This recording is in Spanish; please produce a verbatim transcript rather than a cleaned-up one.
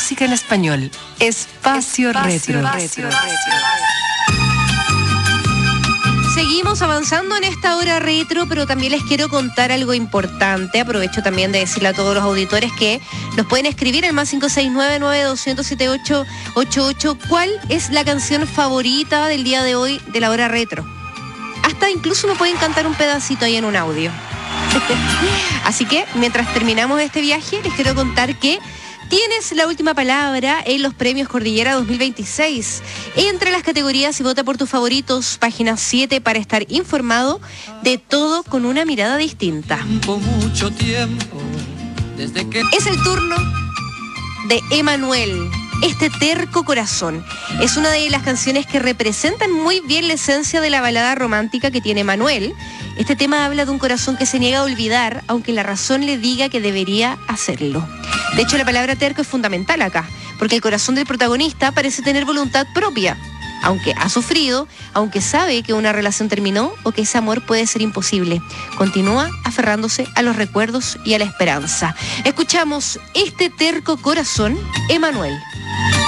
música en español. Espacio, Espacio Retro. Retro. Seguimos avanzando en esta hora retro, pero también les quiero contar algo importante. Aprovecho también de decirle a todos los auditores que nos pueden escribir al más cinco seis nueve, nueve dos cero cero, siete ocho ocho ocho cuál es la canción favorita del día de hoy de la hora retro. Hasta incluso me pueden cantar un pedacito ahí en un audio. Así que, mientras terminamos este viaje, les quiero contar que tienes la última palabra en los premios Cordillera dos mil veintiséis. Entre las categorías y vota por tus favoritos, página siete para estar informado de todo con una mirada distinta. Mucho tiempo, desde que... Es el turno de Emanuel, este terco corazón. Es una de las canciones que representan muy bien la esencia de la balada romántica que tiene Emanuel. Este tema habla de un corazón que se niega a olvidar, aunque la razón le diga que debería hacerlo. De hecho, la palabra terco es fundamental acá, porque el corazón del protagonista parece tener voluntad propia, aunque ha sufrido, aunque sabe que una relación terminó o que ese amor puede ser imposible. Continúa aferrándose a los recuerdos y a la esperanza. Escuchamos este terco corazón, Emanuel.